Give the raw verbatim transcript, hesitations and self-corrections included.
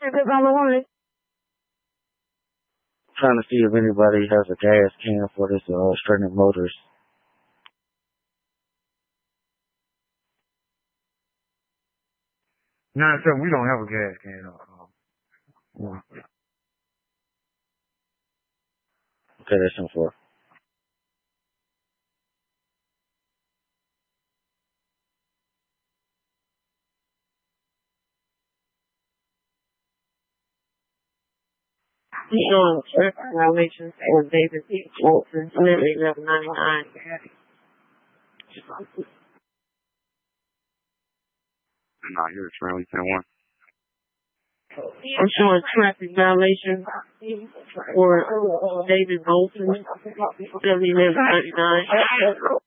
Trying to see if anybody has a gas can for this uh, Stranded Motors. Nah, sir, we don't have a gas can. Uh, Yeah. Okay, that's ten four. Showing traffic violations for David P. Walton, eleven ninety-nine. Not here, Charlie ten one. I'm showing traffic violations for David Bolton, eleven ninety-nine.